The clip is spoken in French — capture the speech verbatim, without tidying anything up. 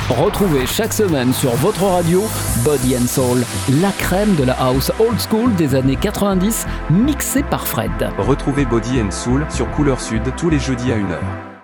Retrouvez chaque semaine sur votre radio Body and Soul, la crème de la house old school des années quatre-vingt-dix, mixée par Fred. Retrouvez Body and Soul sur Couleur Sud tous les jeudis à une heure.